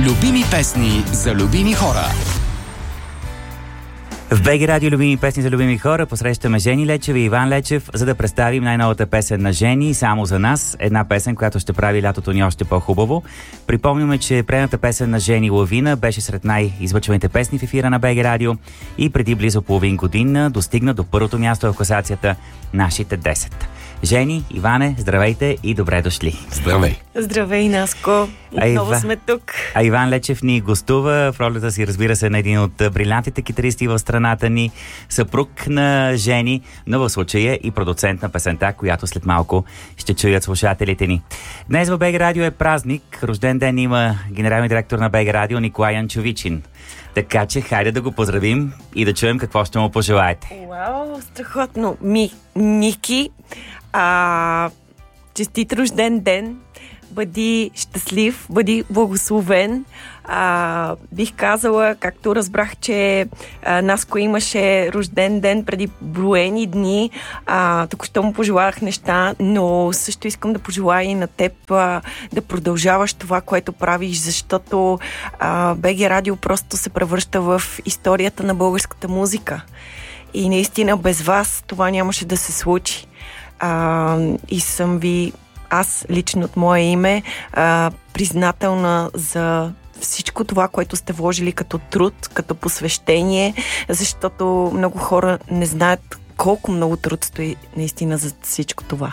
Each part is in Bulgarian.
Любими песни за любими хора. В БГ Радио любими песни за любими хора посрещаме Жени Лечева и Иван Лечев, за да представим най-новата песен на Жени "Само за нас", една песен, която ще прави лятото ни още по-хубаво. Припомняме, че предната песен на Жени "Лавина" беше сред най-излъчваните песни в ефира на БГ Радио и преди близо половин година достигна до първото място в класацията "Нашите 10". Жени, Иване, здравейте и добре дошли. Здравей! Здравей, Наско! Отново сме тук. А Иван Лечев ни гостува в ролята си, разбира се, на един от брилянтите китаристи в страната ни, съпруг на Жени, но в случая и продуцент на песента, която след малко ще чуят слушателите ни. Днес в БГ Радио е празник. Рожден ден има генерален директор на БГ Радио Николай Янчовичин. Така че хайде да го поздравим и да чуем какво ще му пожелаете. Вау, страхотно! Ники, честит рожден ден, бъди щастлив, бъди благословен. Бих казала, както разбрах, че Наско имаше рожден ден преди броени дни, току-що му пожелах неща, но също искам да пожелая и на теб да продължаваш това, което правиш, защото БГ Радио просто се превръща в историята на българската музика. И наистина без вас това нямаше да се случи. И съм ви, аз лично от мое име, признателна за всичко това, което сте вложили като труд, като посвещение, защото много хора не знаят колко много труд стои наистина за всичко това.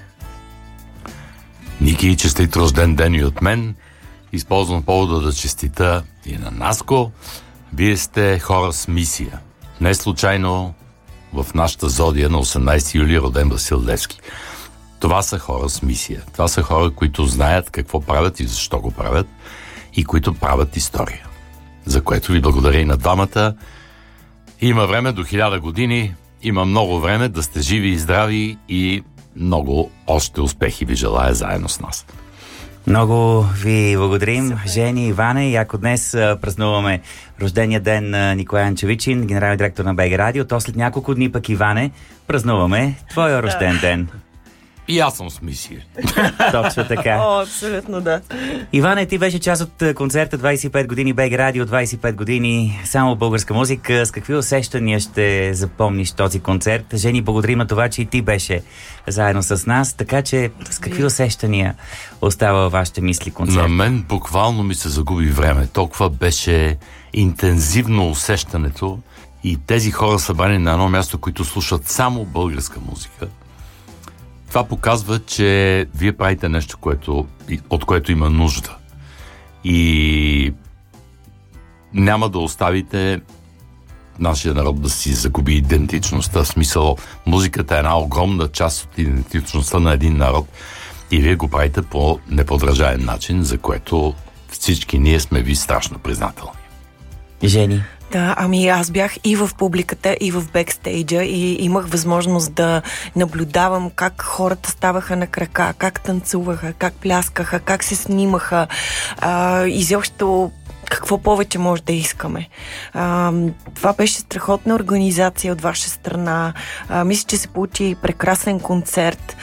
Ники, честит рожден ден и от мен. Използвам повода да честита и на Наско. Вие сте хора с мисия. Не случайно в нашата зодия на 18 юли е роден Васил Левски. Това са хора с мисия. Това са хора, които знаят какво правят и защо го правят и които правят история. За което ви благодаря и на двамата. Има време до 1000 години, има много време да сте живи и здрави и много още успехи ви желая заедно с нас. Много ви благодарим, Жени и Иване. И ако днес празнуваме рождения ден на Николай Янчовичин, генерален директор на БГ Радио, то след няколко дни пък, Иване, празнуваме твоя рожден ден. И аз съм с мисия. Точно така. О, абсолютно да. Иване, ти беше част от концерта 25 години БГ Радио, 25 години само българска музика. С какви усещания ще запомниш този концерт? Жени, благодарим на това, че и ти беше заедно с нас. Така че с какви усещания остава във вашите мисли концерт? На мен буквално ми се загуби време. Толкова беше интензивно усещането и тези хора събрани на едно място, които слушат само българска музика. Това показва, че вие правите нещо, от което има нужда. И няма да оставите нашия народ да си загуби идентичността. В смисъл, музиката е една огромна част от идентичността на един народ и вие го правите по неподражаем начин, за което всички ние сме ви страшно признателни. Жени? Да, аз бях и в публиката, и в бекстейджа и имах възможност да наблюдавам как хората ставаха на крака, как танцуваха, как пляскаха, как се снимаха. Изобщо какво повече може да искаме. Това беше страхотна организация от ваша страна. Мисля, че се получи прекрасен концерт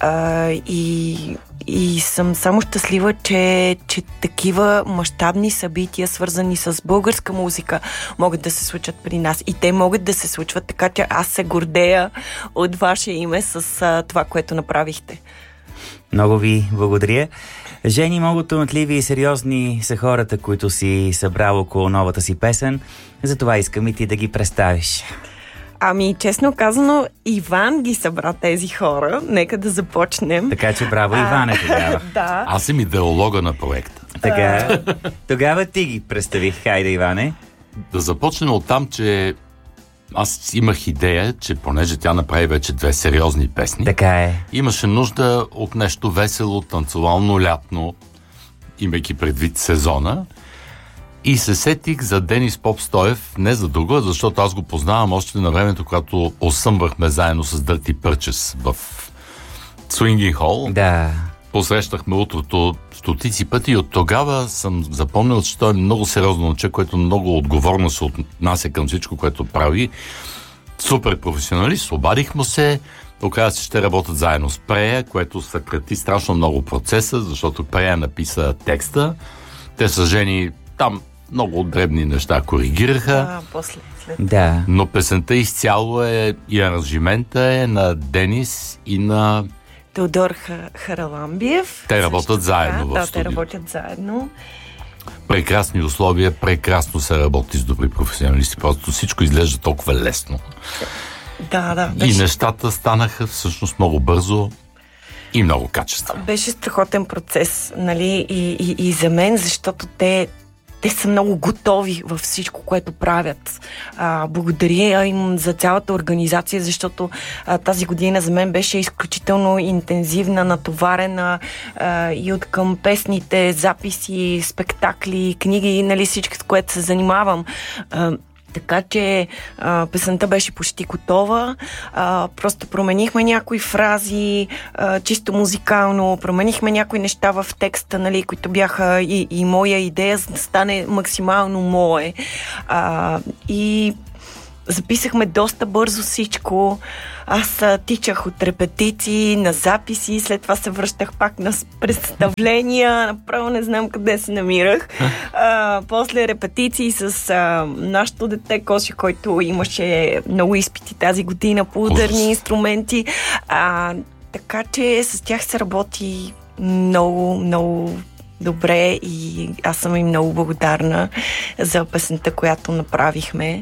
и съм само щастлива, че такива мащабни събития, свързани с българска музика, могат да се случат при нас. И те могат да се случват, така че аз се гордея от ваше име с това, което направихте. Много ви благодаря. Жени, много талантливи и сериозни са хората, които си събрал около новата си песен. Затова искам и ти да ги представиш. Честно казано, Иван ги събра тези хора. Нека да започнем. Така че браво, Иване, тогава. Да. Аз съм идеолога на проекта. Така, тогава ти ги представих. Хайде, Иване. Да започнем от там, че аз имах идея, че понеже тя направи вече 2 сериозни песни, така е. Имаше нужда от нещо весело, танцовално, лятно, имайки предвид сезона. И се сетих за Денис Попстоев, не за друго, защото аз го познавам още на времето, когато осъмвахме заедно с Дърти Пърчес в Swinging Hall. Да. Посрещахме утрото стотици пъти и от тогава съм запомнил, че той е много сериозно момче, което много отговорно се отнася към всичко, което прави. Супер професионалист, обадих му се, оказа се, ще работят заедно с Прея, което съкрати страшно много процеса, защото Прея написа текста. Те са Жени Там много дребни неща коригираха. После. Да. Но песента изцяло е и аранжимента е на Денис и на Теодор Хараламбиев. Те работят заедно в Да, студио. те работят заедно. Прекрасни условия, прекрасно се работи с добри професионалисти. Просто всичко изглежда толкова лесно. Да. И нещата станаха всъщност много бързо и много качествено. Беше страхотен процес, нали, и за мен, защото те са много готови във всичко, което правят. Благодаря им за цялата организация, защото тази година за мен беше изключително интензивна, натоварена и от към песните, записи, спектакли, книги, нали, всичко, с което се занимавам. Така че песента беше почти готова. Просто променихме някои фрази, чисто музикално, променихме някои неща в текста, нали, които бяха и моя идея, за да стане максимално мое. И записахме доста бързо всичко. Аз тичах от репетиции на записи, след това се връщах пак на представления, направо не знам къде се намирах. После репетиции с нашото дете Коси, който имаше много изпити тази година по ударни инструменти. Така че с тях се работи много, много добре и аз съм им много благодарна за песента, която направихме.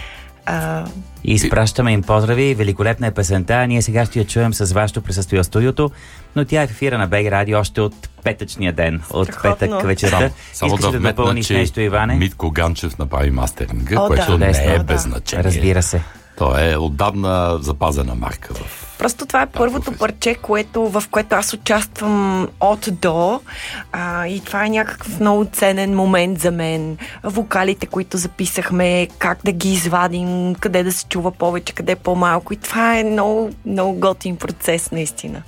И изпращаме им поздрави. Великолепна е песента. Ние сега ще я чуем с вашето присъствие в студиото, но тя е в ефира на БГ Радио още от петъчния ден, от петък вечерта. Само да вметна, че нещо, Иване? Митко Ганчев направи мастеринга, което не е без значение. Разбира се. То е отдавна запазена марка. Просто това е първото парче, в което аз участвам от до. И това е някакъв много ценен момент за мен. Вокалите, които записахме, как да ги извадим, къде да се чува повече, къде по-малко. И това е много, много готин процес, наистина.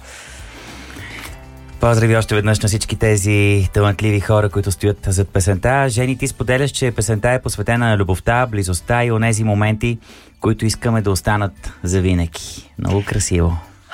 Поздрави още веднъж на всички тези талантливи хора, които стоят зад песента. Жени, ти споделяш, че песента е посветена на любовта, близостта и онези моменти, които искаме да останат завинаги. Много красиво.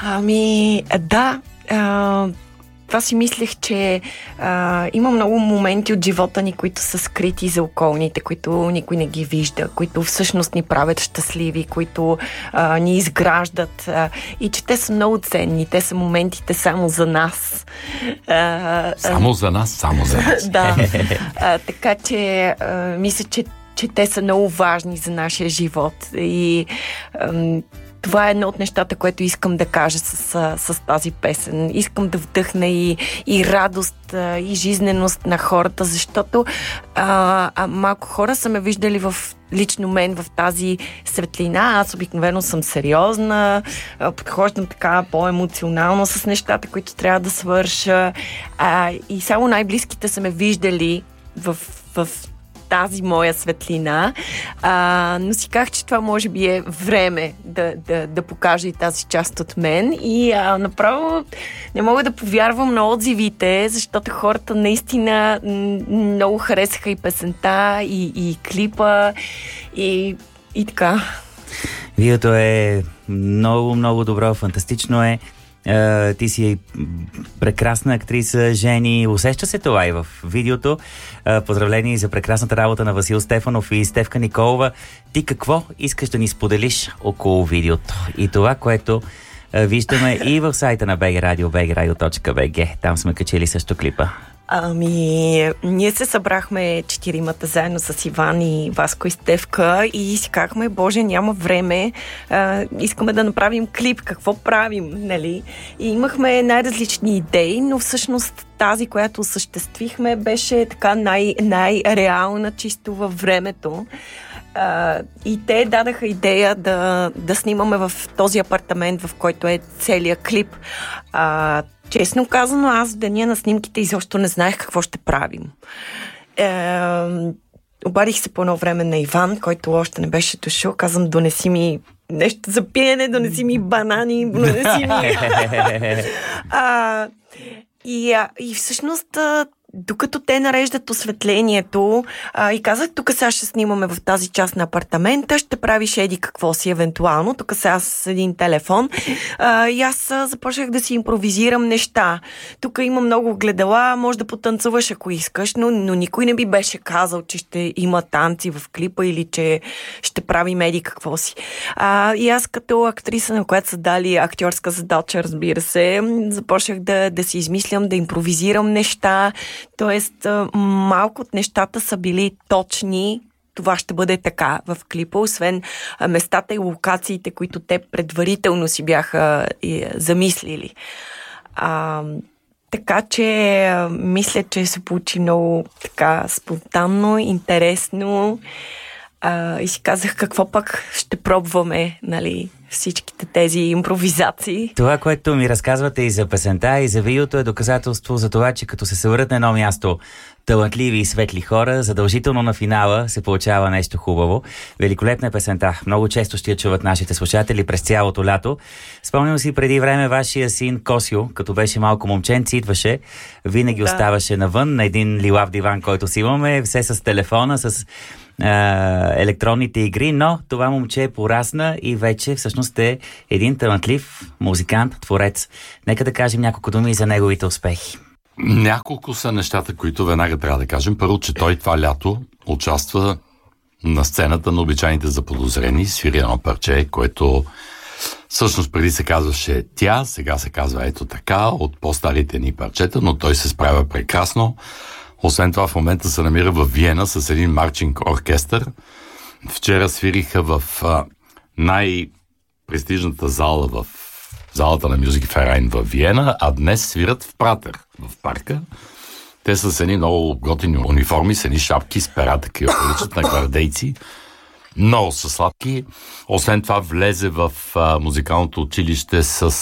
Да. Това си мислех, че има много моменти от живота ни, които са скрити за околните, които никой не ги вижда, които всъщност ни правят щастливи, които ни изграждат и че те са много ценни. Те са моментите само за нас. Само за нас, само за нас. Да. Така че мисля, че те са много важни за нашия живот. И това е едно от нещата, което искам да кажа с тази песен. Искам да вдъхна и радост, и жизненост на хората, защото малко хора са ме виждали лично мен в тази светлина. Аз обикновено съм сериозна, подхождам така по-емоционално с нещата, които трябва да свърша. И само най-близките са ме виждали в тази моя светлина, но си казах, че това може би е време да покажа и тази част от мен и направо не мога да повярвам на отзивите, защото хората наистина много харесаха и песента, и клипа, и така. Видеото е много, много добро, фантастично е. Ти си прекрасна актриса, Жени. Усеща се това и в видеото. Поздравления за прекрасната работа на Васил Стефанов и Стефка Николова. Ти какво искаш да ни споделиш около видеото? И това, което виждаме и в сайта на BG Radio, bgradio.bg. Там сме качили също клипа. Ние се събрахме четиримата заедно с Иван и Васко и Стефка и си казахме, Боже, няма време, искаме да направим клип, какво правим, нали? И имахме най-различни идеи, но всъщност тази, която осъществихме, беше така най-реална, чисто във времето. И те дадаха идея да снимаме в този апартамент, в който е целият клип. Честно казано, аз в деня на снимките изобщо не знаех какво ще правим. Обадих се по едно време на Иван, който още не беше дошъл. Казвам, донеси ми нещо за пиене, донеси ми банани, донеси ми... И всъщност докато те нареждат осветлението и казах, тук сега ще снимаме в тази част на апартамента, ще правиш еди какво си евентуално, тук сега с един телефон. И аз започнах да си импровизирам неща. Тук има много гледала, може да потанцуваш ако искаш, но никой не би беше казал, че ще има танци в клипа или че ще правим еди какво си. И аз като актриса, на която са дали актьорска задача, разбира се, започнах да си измислям, да импровизирам неща. Тоест, малко от нещата са били точни. Това ще бъде така в клипа, освен местата и локациите, които те предварително си бяха замислили. Така че мисля, че се получи много така спонтанно, интересно. И си казах какво пък ще пробваме, нали, всичките тези импровизации. Това, което ми разказвате и за песента, и за видеото е доказателство за това, че като се съберат на едно място талантливи и светли хора, задължително на финала се получава нещо хубаво. Великолепна е песента. Много често ще я чуват нашите слушатели през цялото лято. Спомням си преди време вашия син Косио, като беше малко момченце, идваше, винаги оставаше навън на един лилав диван, който си имаме, все с телефона, с електронните игри, но това момче порасна и вече всъщност е един талантлив музикант, творец. Нека да кажем няколко думи за неговите успехи. Няколко са нещата, които веднага трябва да кажем. Първо, че той това лято участва на сцената на Обичайните заподозрени, свири едно парче, което всъщност преди се казваше Тя, сега се казва Ето така, от по-старите ни парчета, но той се справя прекрасно. Освен това, в момента се намира в Виена с един марчинг оркестър. Вчера свириха в най-престижната зала, в залата на Music Verein в Виена, а днес свират в Пратер, в парка. Те са с едни много готини униформи, с едни шапки с пера, такива приличат на гвардейци. Много са сладки. Освен това, влезе в музикалното училище с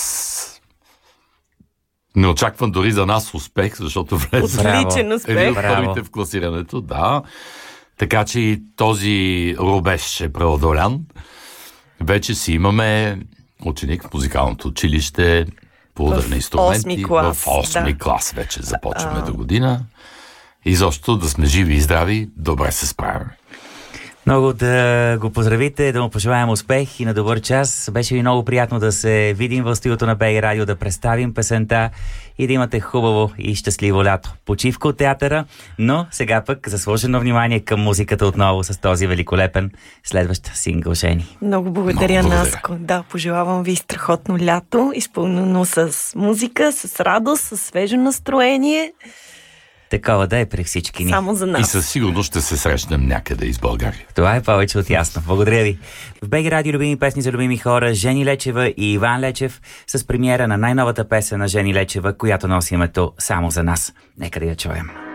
неочакван дори за нас успех, защото влезе отличен успех. Един от първите в класирането, да. Така че и този рубеж е преодолян. вече си имаме ученик в музикалното училище по ударни инструменти. В 8 клас вече започваме до година. И защо да сме живи и здрави, добре се справяме. Много да го поздравите, да му пожелаем успех и на добър час. Беше ви много приятно да се видим в студиото на БГ Радио, да представим песента и да имате хубаво и щастливо лято. Почивка от театъра, но сега пък заслужено внимание към музиката отново с този великолепен следващ сингъл Жени. Много благодаря, Наско. Да, пожелавам ви страхотно лято, изпълнено с музика, с радост, с свежо настроение. Такова да е при всички ни. Само за нас. И със сигурност ще се срещнем някъде из България. Това е повече от ясно. Благодаря ви. В БГ Радио любими песни за любими хора, Жени Лечева и Иван Лечев с премиера на най-новата песен на Жени Лечева, която носи името Само за нас. Нека да я чуем.